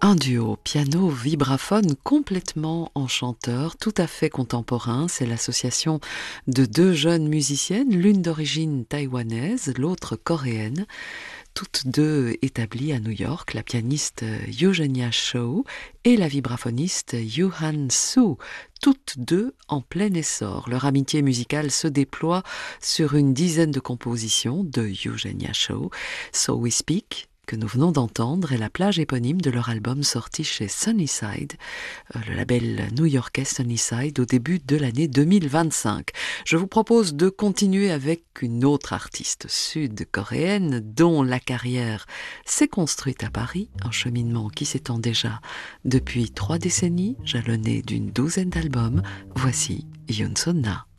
Un duo piano-vibraphone complètement enchanteur, tout à fait contemporain. C'est l'association de deux jeunes musiciennes, l'une d'origine taïwanaise, l'autre coréenne, toutes deux établies à New York, la pianiste Eugenia Cho et la vibraphoniste Yoo-Han Soo, toutes deux en plein essor. Leur amitié musicale se déploie sur une dizaine de compositions de Eugenia Cho, So We Speak, que nous venons d'entendre, est la plage éponyme de leur album sorti chez Sunnyside, le label new-yorkais Sunnyside, au début de l'année 2025. Je vous propose de continuer avec une autre artiste sud-coréenne dont la carrière s'est construite à Paris, un cheminement qui s'étend déjà depuis 3 décennies, jalonné d'une douzaine d'albums. Voici Yoon So-na.